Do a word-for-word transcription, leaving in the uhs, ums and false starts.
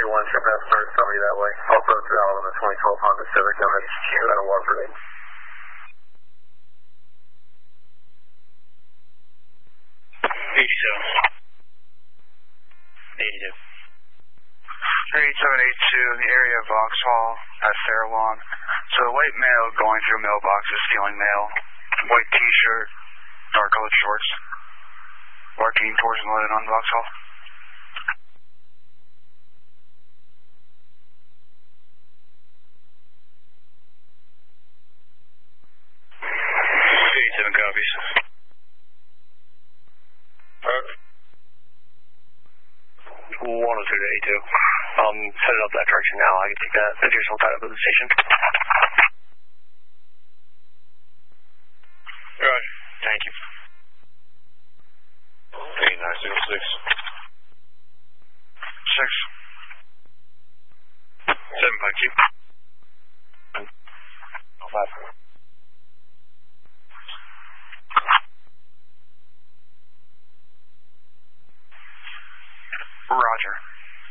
one, ship that start somebody that way. Also, it's out on the twenty twelve Honda Civic down at Shadow Warford. eighty-seven. eighty-two. thirty-seven eighty-two in the area of Vauxhall at Fairlawn. So a white male going through mailboxes stealing mail. White t-shirt, dark colored shorts. Walking towards London on Vauxhall. eighty-seven copies. Uh, one oh two to eighty-two. Um, headed up that direction now. I can take that additional tied up at the station. Right. Thank you. eighty-nine six six. Six. Seven five two. Oh, five. Roger.